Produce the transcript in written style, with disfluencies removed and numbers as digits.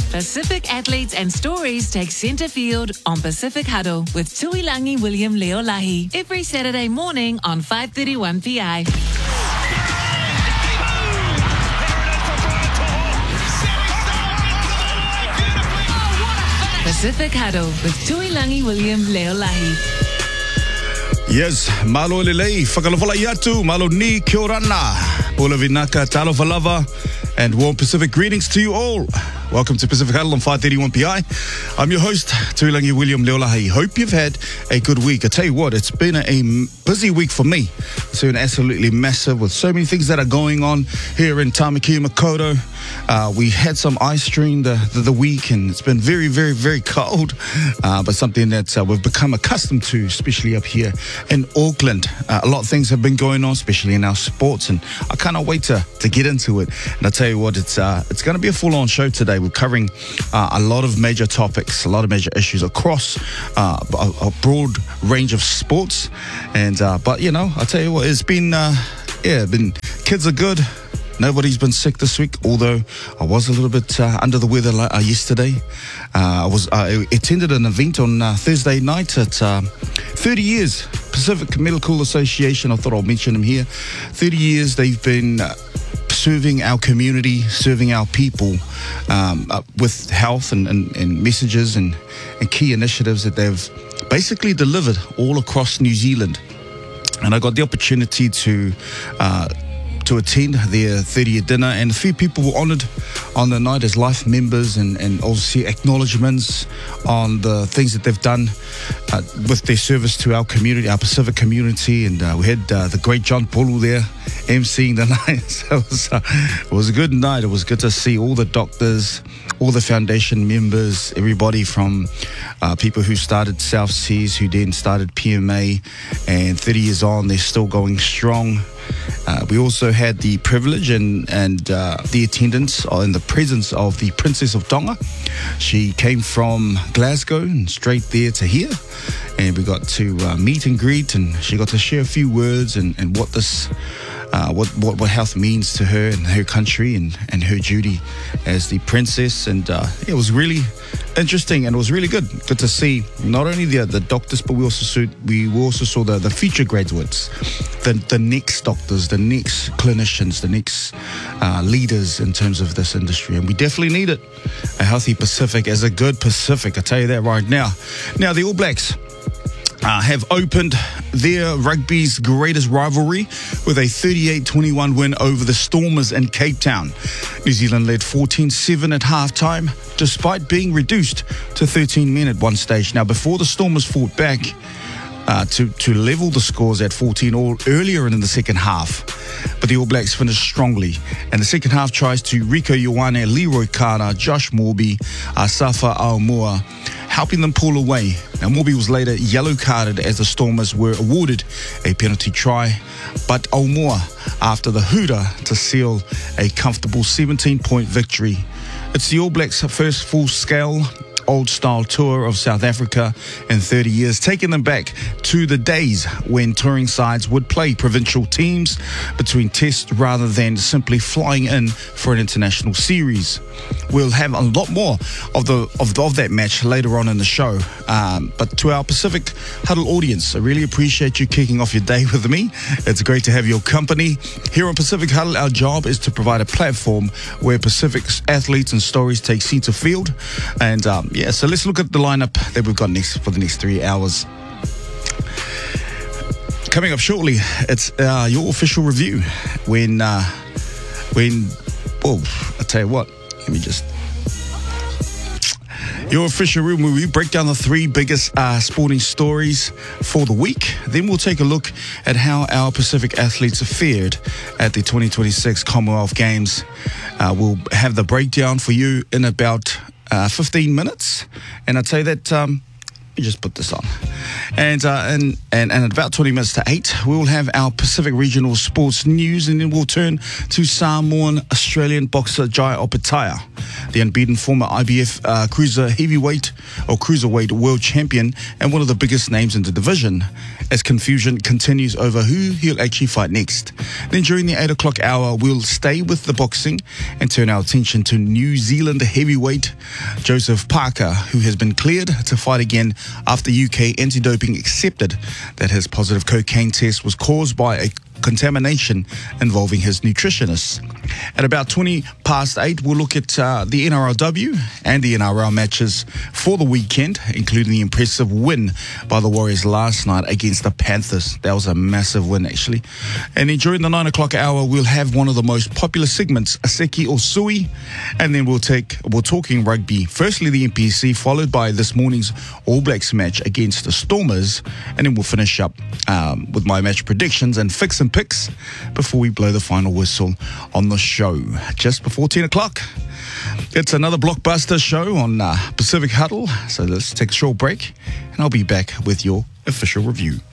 Pacific athletes and stories take centre field on Pacific Huddle with Tuilangi William Leolahi every Saturday morning on 5:31 PI. Pacific Huddle with Tuilangi William Leolahi. Yes, malo lelei, whakalawhala iatu, malo ni kia orana, pula vinaka talo falava, and warm Pacific greetings to you all. Welcome to Pacific Huddle on 5:31 PI. I'm your host, Tuilangi William Leolahi. Hope you've had a good week. I tell you what, it's been a busy week for me. It's been absolutely massive with so many things that are going on here in Tamaki Makaurau. We had some ice during the week, and it's been very, very, very cold, but something that we've become accustomed to, especially up here in Auckland. A lot of things have been going on, especially in our sports, and I cannot wait to get into it. And I tell you what, it's going to be a full-on show today. We're covering a lot of major topics, a lot of major issues across a broad range of sports. And but you know, I tell you what, it's been kids are good. Nobody's been sick this week, although I was a little bit under the weather yesterday. I attended an event on Thursday night at 30 years, Pacific Medical Association. I thought I'll mention them here. 30 years they've been serving our community, serving our people with health and messages and key initiatives that they've basically delivered all across New Zealand. And I got the opportunity to attend their 30th dinner, and a few people were honoured on the night as life members and obviously acknowledgements on the things that they've done with their service to our community, our Pacific community. And we had the great John Polu there emceeing the night. So it was a good night. It was good to see all the doctors, all the foundation members, everybody from people who started South Seas, who then started PMA, and 30 years on, they're still going strong. We also had the privilege and the attendance and the presence of the Princess of Tonga. She came from Glasgow and straight there to here, and we got to meet and greet, and she got to share a few words and what this what health means to her and her country and her duty as the princess. And it was really interesting, and it was really good to see not only the doctors, but we also saw the future graduates, the next doctors, the next clinicians, the next leaders in terms of this industry. And we definitely need it. A healthy Pacific is a good Pacific, I tell you that right now. Now the All Blacks have opened their rugby's greatest rivalry with a 38-21 win over the Stormers in Cape Town. New Zealand led 14-7 at halftime, despite being reduced to 13 men at one stage. Now, before the Stormers fought back to level the scores at 14 all earlier in the second half, but the All Blacks finished strongly. And the second half tries to Rico Ioane, Leroy Kara, Josh Morby, Asafa Aumua, helping them pull away. Now, Morby was later yellow carded as the Stormers were awarded a penalty try, but Aumua after the hooter to seal a comfortable 17-point victory. It's the All Blacks' first full-scale old-style tour of South Africa in 30 years, taking them back to the days when touring sides would play provincial teams between tests rather than simply flying in for an international series. We'll have a lot more of that match later on in the show. But to our Pacific Huddle audience, I really appreciate you kicking off your day with me. It's great to have your company. Here on Pacific Huddle, our job is to provide a platform where Pacific's athletes and stories take center field. And so let's look at the lineup that we've got next for the next 3 hours. Coming up shortly, it's your official review. When I tell you what, let me just. Your official room where we break down the three biggest sporting stories for the week. Then we'll take a look at how our Pacific athletes have fared at the 2026 Commonwealth Games. We'll have the breakdown for you in about 15 minutes. And I'd say that, let me just put this on. And at about 20 minutes to 8, we will have our Pacific Regional Sports News, and then we'll turn to Samoan Australian boxer Jai Opetaia. the unbeaten former IBF cruiserweight world champion and one of the biggest names in the division, as confusion continues over who he'll actually fight next. Then during the 8 o'clock hour, we'll stay with the boxing and turn our attention to New Zealand heavyweight Joseph Parker, who has been cleared to fight again after UK anti-doping accepted that his positive cocaine test was caused by a contamination involving his nutritionist. At about 8:20, we'll look at the NRLW and the NRL matches for the weekend, including the impressive win by the Warriors last night against the Panthers. That was a massive win, actually. And then during the 9 o'clock hour, we'll have one of the most popular segments, Aseki or Sui, and then we're talking rugby. Firstly, the NPC, followed by this morning's All Blacks match against the Stormers, and then we'll finish up with my match predictions and fix and picks before we blow the final whistle on the show. Just before 10 o'clock, it's another blockbuster show on Pacific Huddle. So let's take a short break and I'll be back with your official review.